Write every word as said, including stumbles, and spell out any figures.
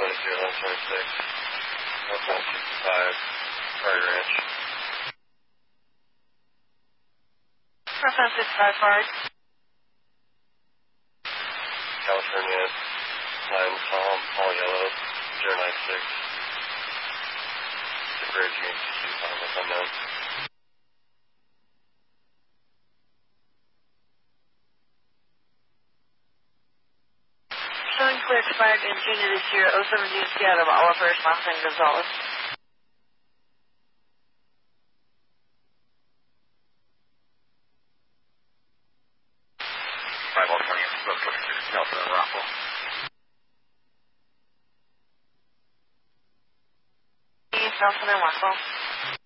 twenty-two, eleven twenty-six, one point six five, Prairie Ranch. four point six five, Prairie. California, Lion Tom, Paul Yellow, zero nine six. The bridge G M C two, time is unknown. Showing clear expired in June of this year, oh seven D C out of Oliver, Monson, Gonzalez. five one twenty, twenty-six, Nelson, Rockwell. Nelson and Rockwell.